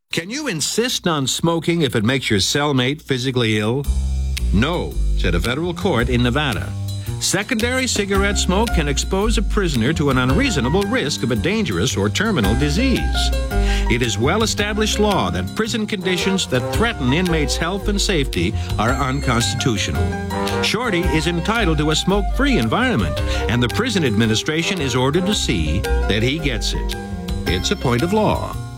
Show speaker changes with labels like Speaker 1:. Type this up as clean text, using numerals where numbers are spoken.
Speaker 1: Can you insist on smoking if it makes your cellmate physically ill? No, said a federal court in Nevada. Secondary cigarette smoke can expose a prisoner to an unreasonable risk of a dangerous or terminal disease. It is well-established law that prison conditions that threaten inmates' health and safety are unconstitutional. Shorty is entitled to a smoke-free environment, and the prison administration is ordered to see that he gets it. It's a point of law.